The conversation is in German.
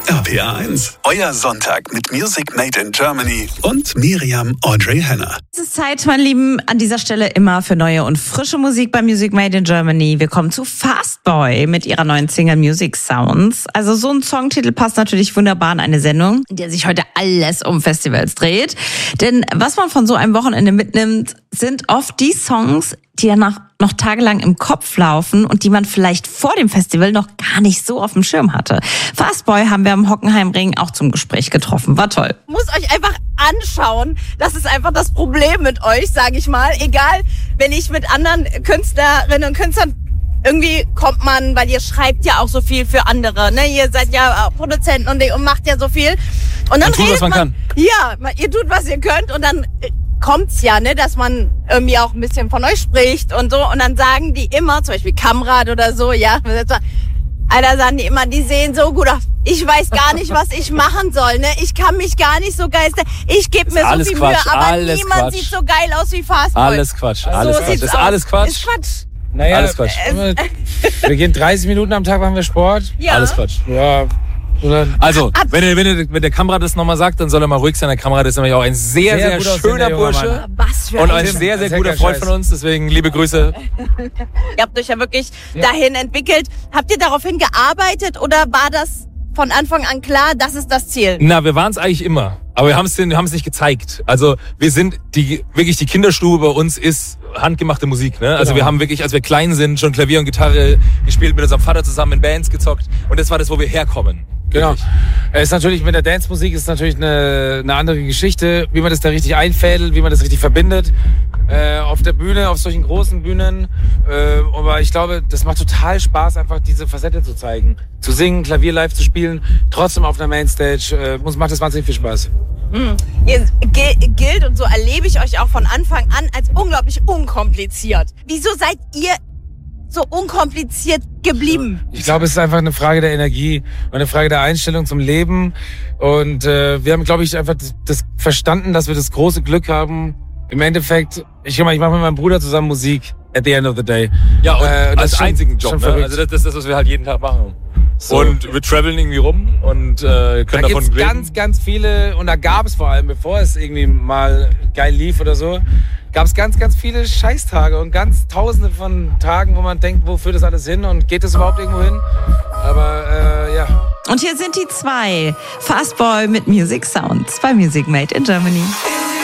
RPA 1, euer Sonntag mit Music Made in Germany und Miriam Audrey Henner. Es ist Zeit, meine Lieben, an dieser Stelle immer für neue und frische Musik bei Music Made in Germany. Wir kommen zu Fastboy mit ihrer neuen Single Music Sounds. Also so ein Songtitel passt natürlich wunderbar in eine Sendung, in der sich heute alles um Festivals dreht. Denn was man von so einem Wochenende mitnimmt, sind oft die Songs, die danach noch tagelang im Kopf laufen und die man vielleicht vor dem Festival noch gar nicht so auf dem Schirm hatte. Fastboy haben wir am Hockenheimring auch zum Gespräch getroffen. War toll. Muss euch einfach anschauen. Das ist einfach das Problem mit euch, sage ich mal. Egal, wenn ich mit anderen Künstlerinnen und Künstlern irgendwie kommt man, weil ihr schreibt ja auch so viel für andere, ne? Ihr seid ja Produzenten und macht ja so viel. Und dann tut, was man kann. Ja, ihr tut, was ihr könnt und dann kommt's ja, ne, dass man irgendwie auch ein bisschen von euch spricht und so. Und dann sagen die immer, zum Beispiel Kamrad oder so, ja, Alter, sagen die immer, die sehen so gut aus. Ich weiß gar nicht, was ich machen soll, ne? Ich kann mich gar nicht so geil. Ich gebe mir so viel Mühe, aber niemand sieht so geil aus wie Fastboy. Alles Quatsch, alles Quatsch. Ist alles Quatsch? Ist Quatsch. Naja, alles Quatsch. Wir gehen 30 Minuten am Tag, machen wir Sport. Ja. Alles Quatsch. Ja. Also, wenn der Kamerad das nochmal sagt, dann soll er mal ruhig sein. Der Kamerad ist nämlich auch ein sehr, sehr schöner Bursche. Was für Und ein sehr, sehr guter Freund von uns. Deswegen liebe Grüße. Ihr habt euch ja wirklich dahin entwickelt. Habt ihr daraufhin gearbeitet oder war das von Anfang an klar, das ist das Ziel? Na, wir waren es eigentlich immer. Aber wir haben es nicht gezeigt. Also wir sind die Kinderstube bei uns ist handgemachte Musik. Ne? Also wir haben wirklich, als wir klein sind, schon Klavier und Gitarre gespielt, mit unserem Vater zusammen in Bands gezockt. Und das war das, wo wir herkommen. Genau. Es ist natürlich mit der Dance-Musik ist natürlich eine andere Geschichte, wie man das da richtig einfädelt, wie man das richtig verbindet. Auf der Bühne, auf solchen großen Bühnen. Aber ich glaube, das macht total Spaß, einfach diese Facette zu zeigen. Zu singen, Klavier live zu spielen, trotzdem auf einer Mainstage. Macht das wahnsinnig viel Spaß. Ihr gilt, und so erlebe ich euch auch von Anfang an, als unglaublich unkompliziert. Wieso seid ihr so unkompliziert geblieben? Ich glaube, es ist einfach eine Frage der Energie und eine Frage der Einstellung zum Leben. Und wir haben, glaube ich, einfach das verstanden, dass wir das große Glück haben. Im Endeffekt, ich mache mit meinem Bruder zusammen Musik at the end of the day. Ja, und das als einzigen Job. Ne? Also das ist das, was wir halt jeden Tag machen. So. Und wir traveln irgendwie rum und können da davon reden. Ganz, ganz viele, und da gab es vor allem, bevor es irgendwie mal geil lief oder so, gab es ganz, ganz viele Scheißtage und ganz tausende von Tagen, wo man denkt, wo führt das alles hin und geht das überhaupt irgendwo hin? Aber ja. Und hier sind die zwei. Fastboy mit Music Sounds bei Music Made in Germany.